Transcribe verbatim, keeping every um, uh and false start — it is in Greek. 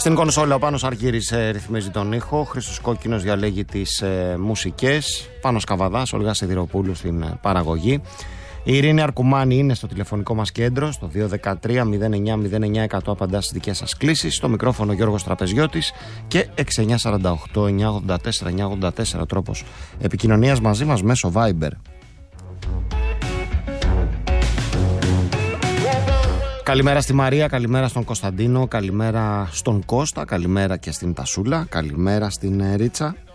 Στην κονσόλα ο Πάνος Αργύρης ε, ρυθμίζει τον ήχο, Χρήστος Κόκκινος διαλέγει τις ε, μουσικές, Πάνος Καβαδάς, Όλγα Σιδηροπούλου στην ε, παραγωγή. Η Ειρήνη Αρκουμάνη είναι στο τηλεφωνικό μας κέντρο, στο δύο ένα τρία μηδέν εννιά μηδέν εννιά εκατό, απαντά στις δικές σας κλήσεις. Στο μικρόφωνο Γιώργος Τραπεζιώτης και έξι εννιά τέσσερα οκτώ εννιά ογδόντα τέσσερα εννιά ογδόντα τέσσερα τρόπος επικοινωνίας μαζί μας μέσω Viber. Καλημέρα στη Μαρία, καλημέρα στον Κωνσταντίνο, καλημέρα στον Κώστα, καλημέρα και στην Τασούλα, καλημέρα στην Ρίτσα.